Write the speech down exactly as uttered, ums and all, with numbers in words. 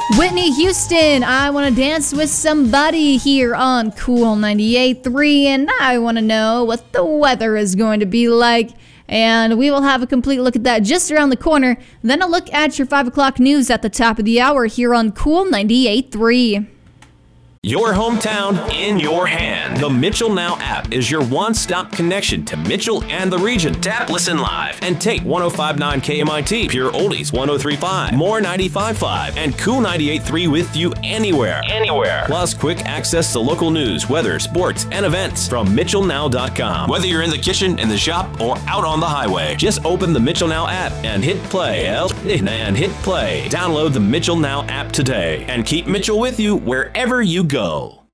Whitney Houston, I Want to Dance with Somebody here on Cool ninety-eight point three, and I want to know what the weather is going to be like. And we will have a complete look at that just around the corner. Then a look at your five o'clock news at the top of the hour here on Cool ninety-eight point three. Your hometown in your hand. The Mitchell Now app is your one-stop connection to Mitchell and the region. Tap Listen Live and take one oh five point nine K M I T, Pure Oldies one oh three point five, More ninety-five point five, and Cool ninety-eight point three with you anywhere. Anywhere. Plus quick access to local news, weather, sports, and events from Mitchell Now dot com. Whether you're in the kitchen, in the shop, or out on the highway, just open the Mitchell Now app and hit play. And hit play. Download the Mitchell Now app today and keep Mitchell with you wherever you go. Go.